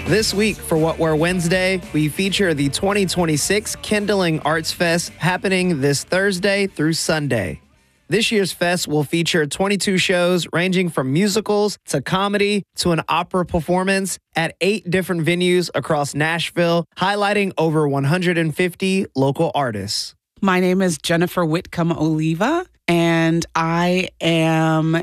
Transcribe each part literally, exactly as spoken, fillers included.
This week, for What We're Wednesday, we feature the twenty twenty-six Kindling Arts Fest happening this Thursday through Sunday. This year's fest will feature twenty-two shows ranging from musicals to comedy to an opera performance at eight different venues across Nashville, highlighting over one hundred fifty local artists. My name is Jennifer Whitcomb Oliva, and I am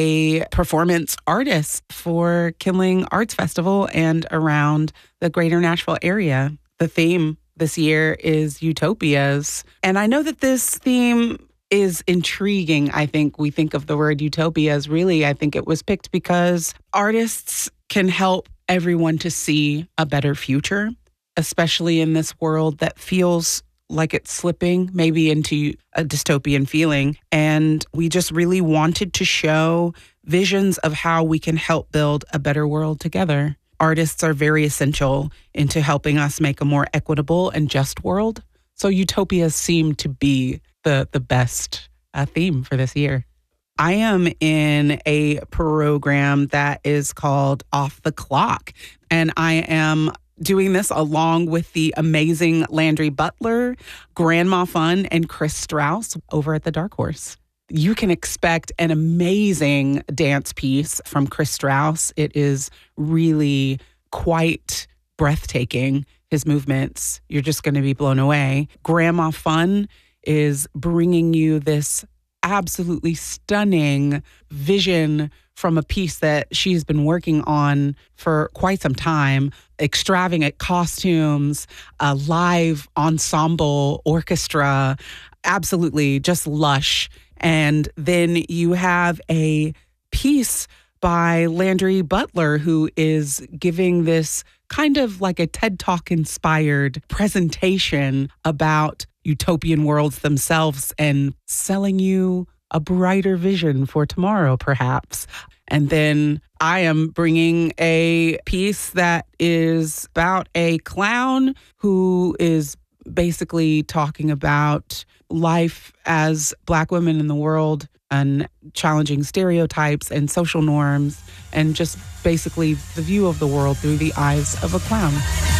a performance artist for Kindling Arts Festival and around the greater Nashville area. The theme this year is utopias. And I know that this theme is intriguing. I think we think of the word utopias. Really, I think it was picked because artists can help everyone to see a better future, especially in this world that feels like it's slipping maybe into a dystopian feeling. And we just really wanted to show visions of how we can help build a better world together. Artists are very essential into helping us make a more equitable and just world. So utopias seem to be the, the best uh, theme for this year. I am in a program that is called Off the Clock, and I am doing this along with the amazing Landry Butler, Grandma Fun, and Chris Strauss over at the Dark Horse. You can expect an amazing dance piece from Chris Strauss. It is really quite breathtaking, his movements. You're just going to be blown away. Grandma Fun is bringing you this absolutely stunning vision from a piece that she's been working on for quite some time. Extravagant costumes, a live ensemble orchestra, absolutely just lush. And then you have a piece by Landry Butler, who is giving this kind of like a TED Talk inspired presentation about utopian worlds themselves and selling you a brighter vision for tomorrow, perhaps. And then I am bringing a piece that is about a clown who is basically talking about life as Black women in the world and challenging stereotypes and social norms and just basically the view of the world through the eyes of a clown.